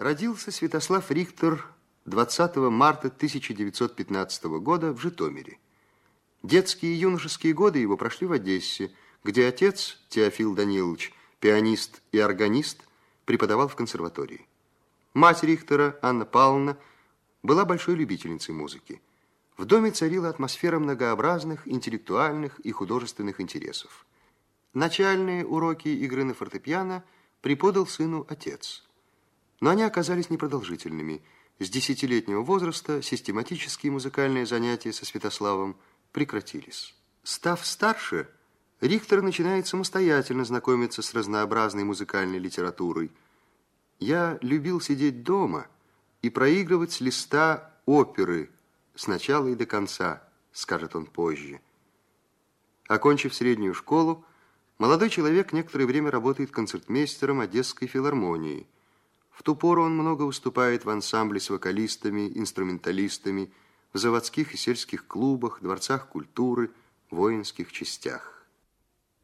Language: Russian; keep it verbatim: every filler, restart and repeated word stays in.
Родился Святослав Рихтер двадцатого марта тысяча девятьсот пятнадцатого года в Житомире. Детские и юношеские годы его прошли в Одессе, где отец, Теофил Данилович, пианист и органист, преподавал в консерватории. Мать Рихтера, Анна Павловна, была большой любительницей музыки. В доме царила атмосфера многообразных интеллектуальных и художественных интересов. Начальные уроки игры на фортепиано преподал сыну отец. Но они оказались непродолжительными. С десятилетнего возраста систематические музыкальные занятия со Святославом прекратились. Став старше, Рихтер начинает самостоятельно знакомиться с разнообразной музыкальной литературой. «Я любил сидеть дома и проигрывать с листа оперы с начала и до конца», скажет он позже. Окончив среднюю школу, молодой человек некоторое время работает концертмейстером Одесской филармонии. В ту пору он много выступает в ансамбле с вокалистами, инструменталистами, в заводских и сельских клубах, дворцах культуры, воинских частях.